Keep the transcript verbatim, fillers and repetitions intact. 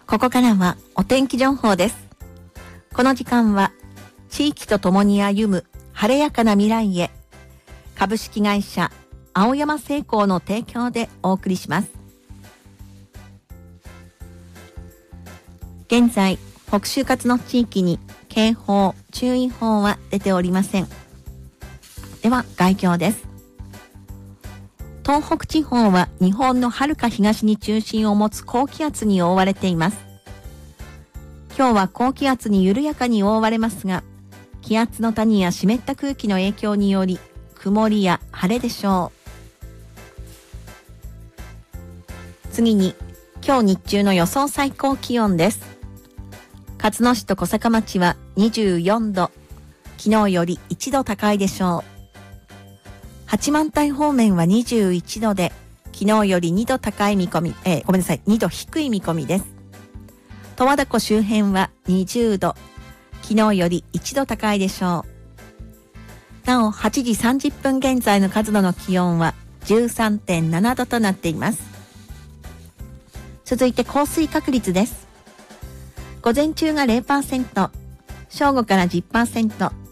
ここからはお天気情報です。この時間は地域とともに歩む晴れやかな未来へ、株式会社青山製鋼の提供でお送りします。現在北就活の地域に警報・注意報は出ておりません。では概況です。東北地方は日本の遥か東に中心を持つ高気圧に覆われています。今日は高気圧に緩やかに覆われますが、気圧の谷や湿った空気の影響により曇りや晴れでしょう。次に今日日中の予想最高気温です。勝野市と小坂町はにじゅうよんど、昨日よりいちど高いでしょう。八幡平方面はにじゅういちどで、昨日よりにど高い見込み、えー、ごめんなさい、にど低い見込みです。十和田湖周辺はにじゅうど、昨日よりいちど高いでしょう。なお、はちじさんじゅっぷん現在の勝野の気温は じゅうさんてんななどとなっています。続いて降水確率です。午前中が ゼロパーセント、正午から じゅっパーセント、